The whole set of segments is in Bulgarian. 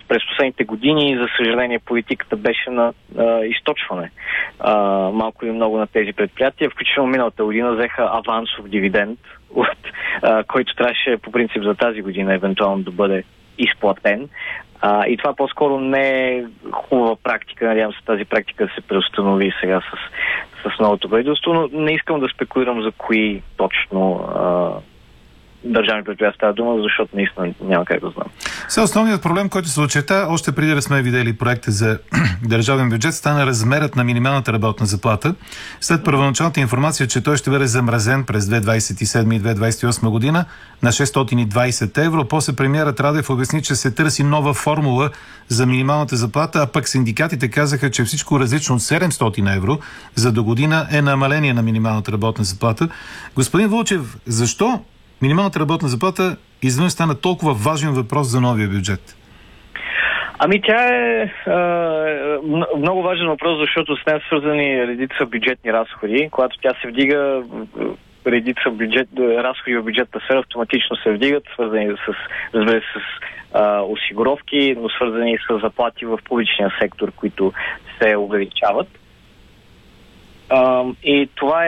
през последните години, за съжаление, политиката беше на източване малко или много на тези предприятия. Включително миналата година взеха авансов дивиденд, който трябваше по принцип за тази година евентуално да бъде изплатен. И това по-скоро не е хубава практика. Надявам се тази практика да се преустанови сега с новото правителство, но не искам да спекулирам за кои точно държавни предприятия става дума, защото наистина няма как да знам. Сега основният проблем, който се очерта, още преди да сме видели проекта за държавен бюджет, стана размерът на минималната работна заплата. След първоначалната информация, че той ще бъде замразен през 2027 и 2028 година на 620 евро, после премиерът Радев обясни, че се търси нова формула за минималната заплата, а пък синдикатите казаха, че всичко различно от 700 евро за до година е намаление на минималната работна заплата. Господин Вълчев, защо минималната работна заплата извън стана толкова важен въпрос за новия бюджет? Ами тя е много важен въпрос, защото с нея свързани редица бюджетни разходи. Когато тя се вдига, редица разходи в бюджетната сфера автоматично се вдигат, свързани разбира се, с осигуровки, но свързани с заплати в публичния сектор, които се увеличават. И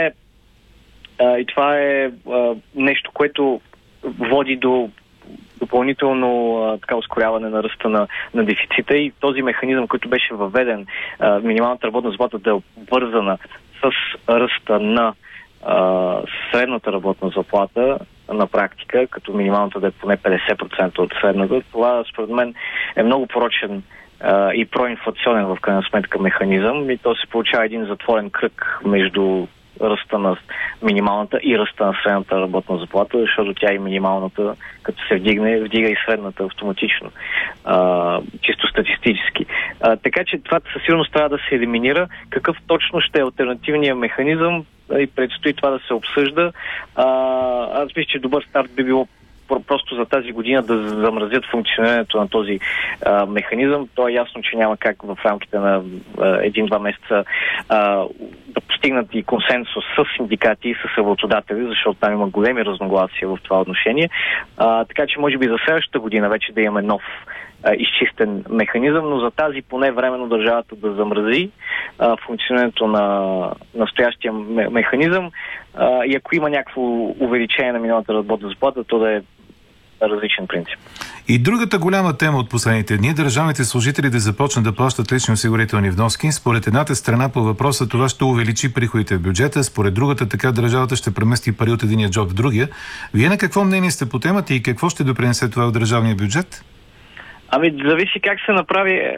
това е нещо, което води до допълнително ускоряване на ръста на дефицита, и този механизъм, който беше въведен, минималната работна заплата да е обвързана с ръста на средната работна заплата на практика, като минималната да е поне 50% от средната, това според мен е много порочен и проинфлационен в крайна сметка механизъм, и то се получава един затворен кръг между ръста на минималната и ръста на средната работна заплата, защото тя и минималната, като се вдига и средната автоматично, чисто статистически. Така че това със сигурност трябва да се елиминира. Какъв точно ще е алтернативният механизъм, и предстои това да се обсъжда. Аз мисля, че добър старт би било просто за тази година да замразят функционирането на този механизъм. То е ясно, че няма как в рамките на 1-2 месеца да постигнат и консенсус с синдикати и с работодатели, защото там има големи разногласия в това отношение. Така че може би за следващата година вече да имаме нов изчистен механизъм, но за тази поне временно държавата да замрази функционирането на настоящия механизъм, и ако има някакво увеличение на минималната работна заплата, то да е различен принцип. И другата голяма тема от последните дни, държавните служители да започнат да плащат лични осигурителни вноски. Според едната страна по въпроса това ще увеличи приходите в бюджета, според другата така държавата ще премести пари от единия джоб в другия. Вие на какво мнение сте по темата и какво ще допринесе това в държавния бюджет? Ами, зависи как се направи,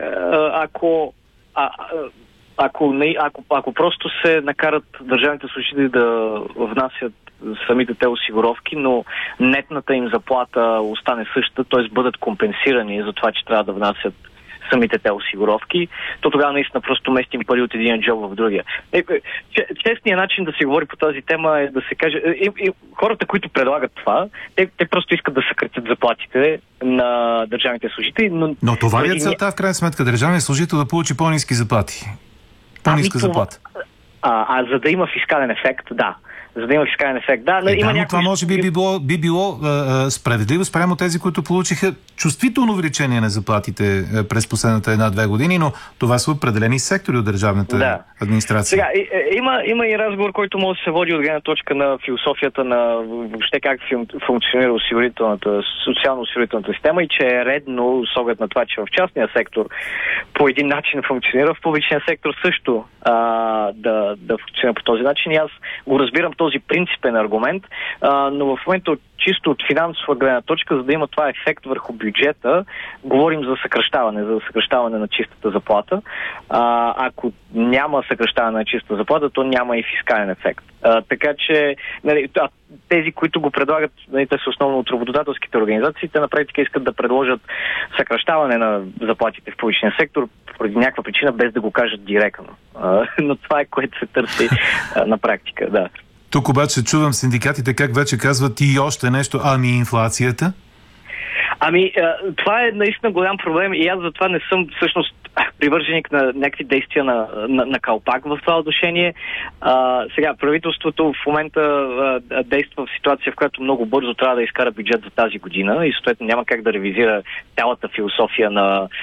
ако просто се накарат държавните служители да внасят самите те осигуровки, но нетната им заплата остане същата, т.е. бъдат компенсирани за това, че трябва да внасят самите те осигуровки, то тогава наистина просто местим пари от един джоб в другия. Честният начин да се говори по тази тема е да се каже, хората, които предлагат това, те просто искат да съкратят заплатите на държавните служители. Но това е целта, в крайна сметка, държавният служител да получи по-ниски заплати. По-ниска заплата. За да има фискален ефект, да. За да има фискален ефект. Да, но това може би било справедливо спрямо тези, които получиха чувствително увеличение на заплатите през последната 1-2 години, но това са определени сектори от държавната администрация. Сега, има и разговор, който може да се води от гледна точка на философията на въобще как функционира социално-осигурителната система, и че е редно, с оглед на това, че в частния сектор по един начин функционира, в публичния сектор също да функционира по този начин. И аз го разбирам този принципен аргумент, но в момента чисто от финансова гледна точка, за да има това ефект върху бюджета, говорим за съкращаване на чистата заплата. Ако няма съкращаване на чистата заплата, то няма и фискален ефект. Така че тези, които го предлагат, те са основно от работодателските организации, те на практика искат да предложат съкращаване на заплатите в публичния сектор поради някаква причина, без да го кажат директно. Но това е, което се търси на практика, да. Тук обаче чувам синдикатите как вече казват и още нещо, инфлацията? Това е наистина голям проблем и аз затова не съм всъщност привърженик на някакви действия на калпак в това отношение. Сега, правителството в момента действа в ситуация, в която много бързо трябва да изкара бюджет за тази година и съответно няма как да ревизира цялата философия на